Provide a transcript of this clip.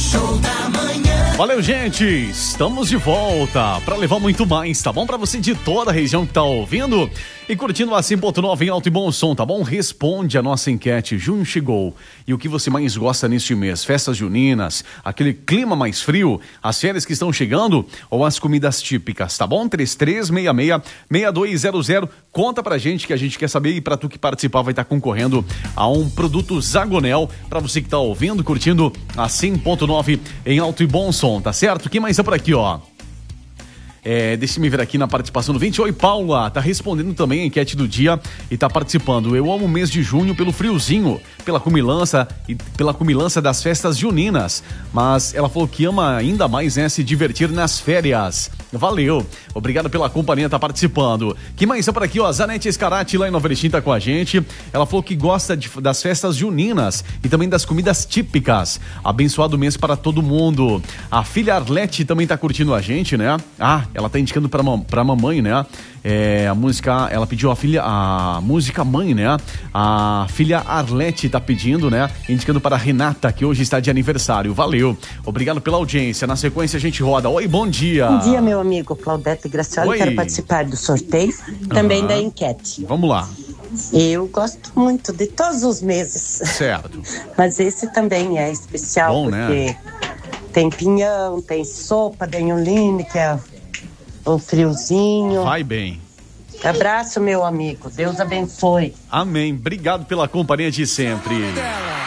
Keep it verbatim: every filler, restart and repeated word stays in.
Show da manhã. Valeu, gente, estamos de volta para levar muito mais, tá bom? Para você de toda a região que tá ouvindo e curtindo a cem ponto nove em alto e bom som, tá bom? Responde a nossa enquete, junho chegou, e o que você mais gosta neste mês? Festas juninas, aquele clima mais frio, as férias que estão chegando ou as comidas típicas, tá bom? três três seis seis, seis dois zero zero, conta pra gente que a gente quer saber, e pra tu que participar vai estar concorrendo a um produto Zagonel, pra você que tá ouvindo, curtindo a cem ponto nove em alto e bom som, tá certo? Quem mais é por aqui, ó? É, deixa-me ver aqui na participação do vinte. Oi, Paula, tá respondendo também a enquete do dia e tá participando. Eu amo o mês de junho pelo friozinho, pela cumilança e pela cumilança das festas juninas, mas ela falou que ama ainda mais, né, se divertir nas férias. Valeu, obrigado pela companhia, tá participando. Quem mais é por aqui, ó? Zanete Escarati lá em Nova Erechim tá com a gente. Ela falou que gosta de, das festas juninas e também das comidas típicas. Abençoado mês para todo mundo. A filha Arlete também tá curtindo a gente, né? Ah, ela tá indicando pra, pra mamãe, né? É, a música, ela pediu a filha, a música Mãe, né? A filha Arlete tá pedindo, né? Indicando para a Renata, que hoje está de aniversário. Valeu, obrigado pela audiência. Na sequência a gente roda. Oi, bom dia. Bom dia, meu amigo Claudete Gracioli. Oi. Quero participar do sorteio, também Uhum. da enquete. Vamos lá. Eu gosto muito de todos os meses. Certo. Mas esse também é especial. Bom, porque né? tem pinhão, tem sopa de anholine, que é o friozinho. Vai bem. Abraço, meu amigo. Deus abençoe. Amém. Obrigado pela companhia de sempre.